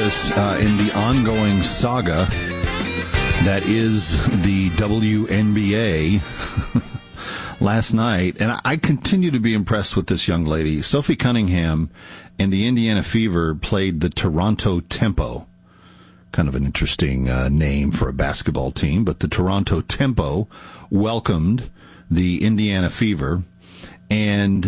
us in the ongoing saga that is the WNBA last night. And I continue to be impressed with this young lady. Sophie Cunningham and the Indiana Fever played the Toronto Tempo. Kind of an interesting name for a basketball team, but the Toronto Tempo welcomed the Indiana Fever. And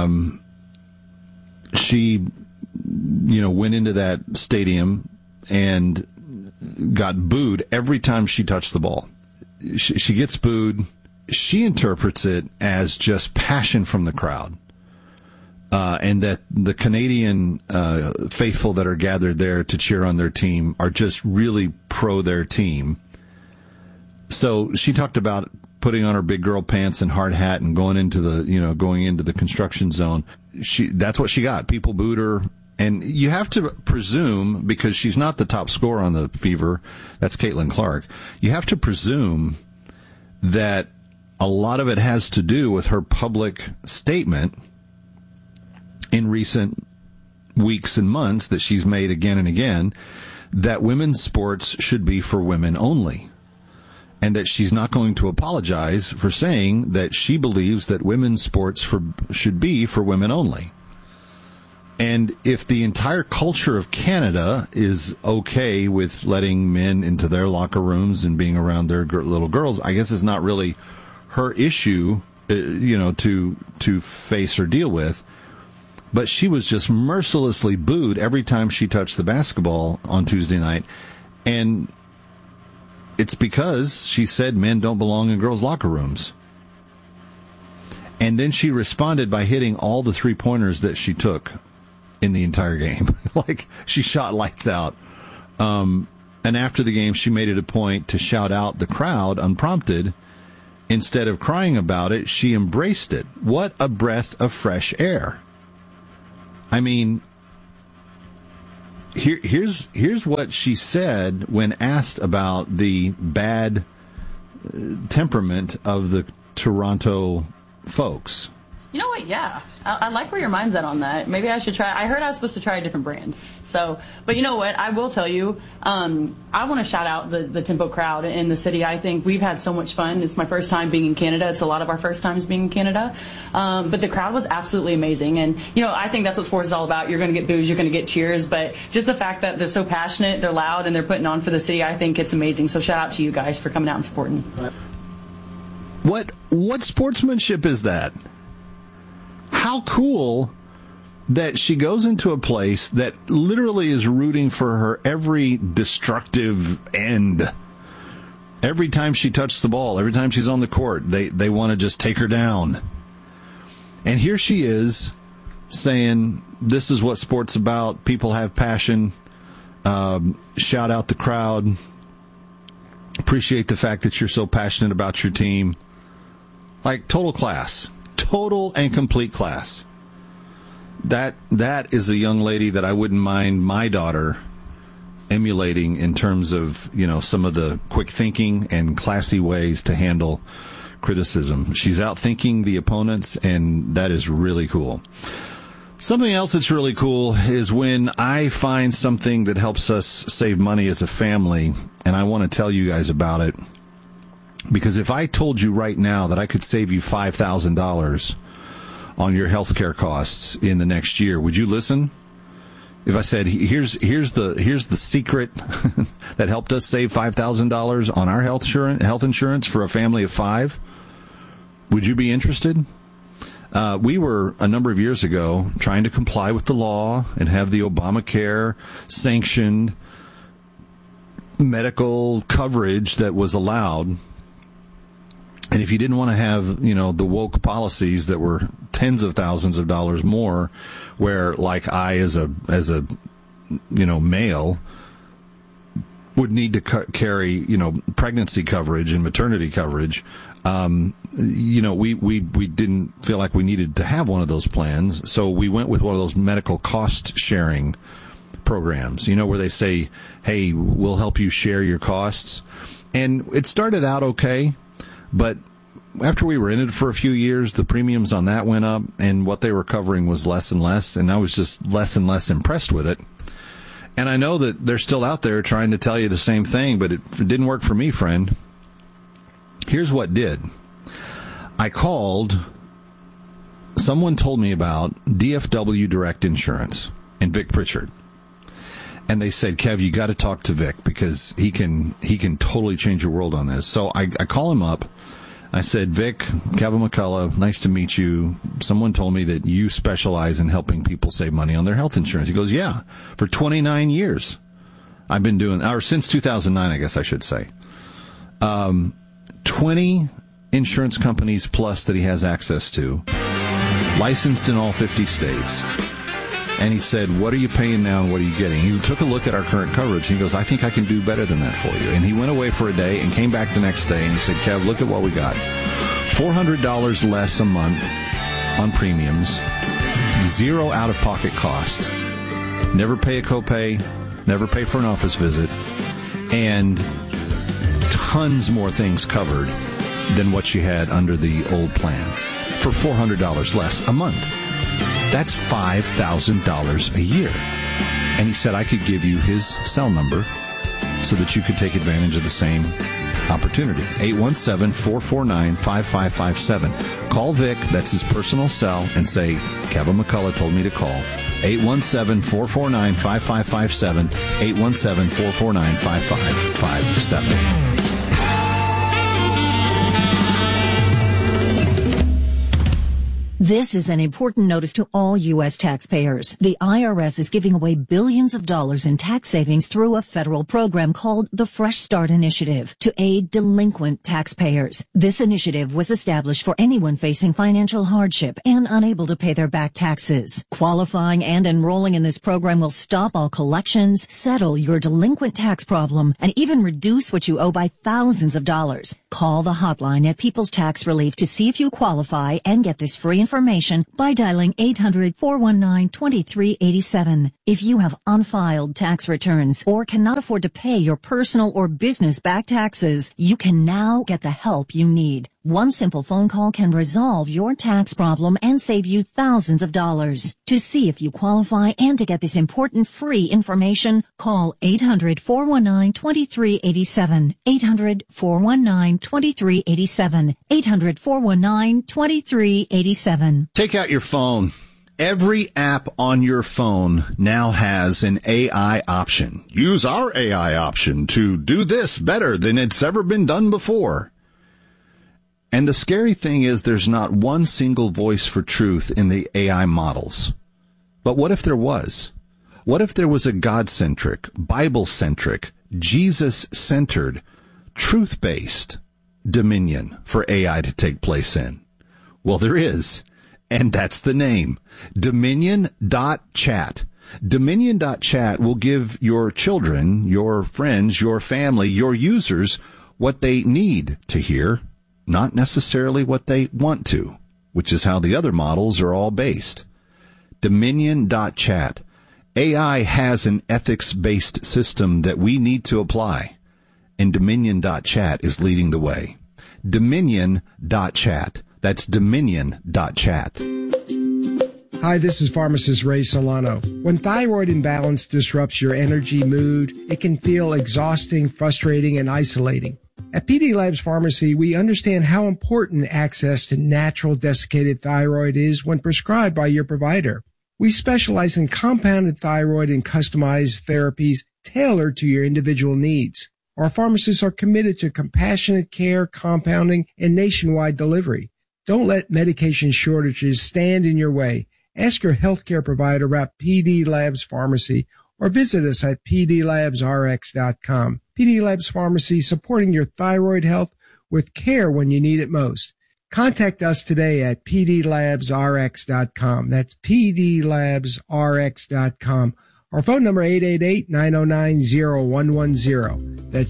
she, went into that stadium and got booed every time she touched the ball. She gets booed. She interprets it as just passion from the crowd. And that the Canadian faithful that are gathered there to cheer on their team are just really pro their team. So she talked about putting on her big girl pants and hard hat and going into the construction zone. That's what she got. People booed her. And you have to presume, because she's not the top scorer on the Fever, that's Caitlin Clark, you have to presume that a lot of it has to do with her public statement in recent weeks and months that she's made again and again, that women's sports should be for women only. And that she's not going to apologize for saying that she believes that women's sports should be for women only. And if the entire culture of Canada is okay with letting men into their locker rooms and being around their little girls, I guess it's not really her issue, to face or deal with. But she was just mercilessly booed every time she touched the basketball on Tuesday night. And it's because she said men don't belong in girls' locker rooms. And then she responded by hitting all the three-pointers that she took in the entire game. Like, she shot lights out. And after the game, she made it a point to shout out the crowd unprompted. Instead of crying about it, she embraced it. What a breath of fresh air. I mean, here's what she said when asked about the bad temperament of the Toronto folks. You know what? Yeah. I like where your mind's at on that. Maybe I should try. I heard I was supposed to try a different brand. But you know what? I will tell you, I want to shout out the Tempo crowd in the city. I think we've had so much fun. It's my first time being in Canada. It's a lot of our first times being in Canada. But the crowd was absolutely amazing. And, I think that's what sports is all about. You're going to get boos, you're going to get cheers. But just the fact that they're so passionate, they're loud, and they're putting on for the city, I think it's amazing. So shout out to you guys for coming out and supporting. What sportsmanship is that? How cool that she goes into a place that literally is rooting for her every destructive end. Every time she touches the ball, every time she's on the court, they want to just take her down. And here she is saying, this is what sport's about. People have passion. Shout out the crowd. Appreciate the fact that you're so passionate about your team. Like, total class. Total and complete class. That is a young lady that I wouldn't mind my daughter emulating in terms of, some of the quick thinking and classy ways to handle criticism. She's outthinking the opponents, and that is really cool. Something else that's really cool is when I find something that helps us save money as a family, and I want to tell you guys about it. Because if I told you right now that I could save you $5,000 on your healthcare costs in the next year, would you listen? If I said, here's the secret that helped us save $5,000 on our health insurance for a family of 5, would you be interested? We were, a number of years ago, trying to comply with the law and have the Obamacare sanctioned medical coverage that was allowed. And if you didn't want to have, the woke policies that were tens of thousands of dollars more, where, like, I as a male would need to carry, pregnancy coverage and maternity coverage, we didn't feel like we needed to have one of those plans. So we went with one of those medical cost sharing programs, where they say, hey, we'll help you share your costs. And it started out okay. But after we were in it for a few years, the premiums on that went up, and what they were covering was less and less, and I was just less and less impressed with it. And I know that they're still out there trying to tell you the same thing, but it didn't work for me, friend. Here's what did. I called. Someone told me about DFW Direct Insurance and Vic Pritchard. And they said, Kev, you got to talk to Vic because he can totally change your world on this. So I call him up. I said, Vic, Kevin McCullough, nice to meet you. Someone told me that you specialize in helping people save money on their health insurance. He goes, yeah, for 29 years. I've been doing, or since 2009, I guess I should say. 20 insurance companies plus that he has access to, licensed in all 50 states. And he said, what are you paying now and what are you getting? He took a look at our current coverage. And he goes, I think I can do better than that for you. And he went away for a day and came back the next day and he said, Kev, look at what we got. $400 less a month on premiums, zero out-of-pocket cost, never pay a copay, never pay for an office visit, and tons more things covered than what you had under the old plan for $400 less a month. That's $5,000 a year. And he said I could give you his cell number so that you could take advantage of the same opportunity. 817-449-5557. Call Vic, that's his personal cell, and say, Kevin McCullough told me to call. 817-449-5557. 817-449-5557. This is an important notice to all U.S. taxpayers. The IRS is giving away billions of dollars in tax savings through a federal program called the Fresh Start Initiative to aid delinquent taxpayers. This initiative was established for anyone facing financial hardship and unable to pay their back taxes. Qualifying and enrolling in this program will stop all collections, settle your delinquent tax problem, and even reduce what you owe by thousands of dollars. Call the hotline at People's Tax Relief to see if you qualify and get this free information by dialing 800-419-2387. If you have unfiled tax returns or cannot afford to pay your personal or business back taxes, you can now get the help you need. One simple phone call can resolve your tax problem and save you thousands of dollars. To see if you qualify and to get this important free information, call 800-419-2387. 800-419-2387. 800-419-2387. Take out your phone. Every app on your phone now has an AI option. Use our AI option to do this better than it's ever been done before. And the scary thing is there's not one single voice for truth in the AI models. But what if there was? What if there was a God-centric, Bible-centric, Jesus-centered, truth-based dominion for AI to take place in? Well, there is. And that's the name. Dominion.chat. Dominion.chat will give your children, your friends, your family, your users what they need to hear, not necessarily what they want to, which is how the other models are all based. Dominion.chat. AI has an ethics-based system that we need to apply, and Dominion.chat is leading the way. Dominion.chat. That's Dominion.chat. Hi, this is pharmacist Ray Solano. When thyroid imbalance disrupts your energy, mood, it can feel exhausting, frustrating, and isolating. At PD Labs Pharmacy, we understand how important access to natural desiccated thyroid is when prescribed by your provider. We specialize in compounded thyroid and customized therapies tailored to your individual needs. Our pharmacists are committed to compassionate care, compounding, and nationwide delivery. Don't let medication shortages stand in your way. Ask your healthcare provider about PD Labs Pharmacy or visit us at pdlabsrx.com. PD Labs Pharmacy, supporting your thyroid health with care when you need it most. Contact us today at pdlabsrx.com. That's pdlabsrx.com. Our phone number 888-909-0110. That's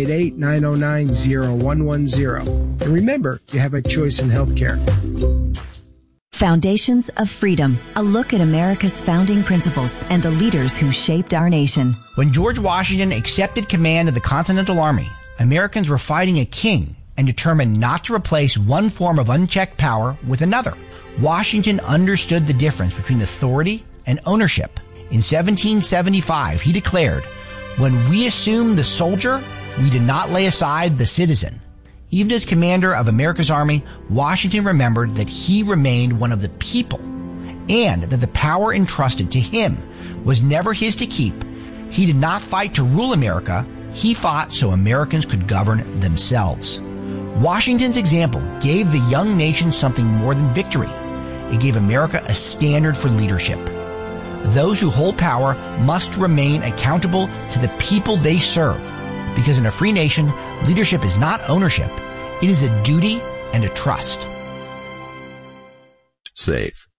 888-909-0110. And remember, you have a choice in healthcare. Foundations of Freedom, a look at America's founding principles and the leaders who shaped our nation. When George Washington accepted command of the Continental Army, Americans were fighting a king and determined not to replace one form of unchecked power with another. Washington understood the difference between authority and ownership. In 1775, he declared, "When we assume the soldier, we did not lay aside the citizen." Even as commander of America's army, Washington remembered that he remained one of the people and that the power entrusted to him was never his to keep. He did not fight to rule America. He fought so Americans could govern themselves. Washington's example gave the young nation something more than victory. It gave America a standard for leadership. Those who hold power must remain accountable to the people they serve, because in a free nation, leadership is not ownership. It is a duty and a trust. Safe.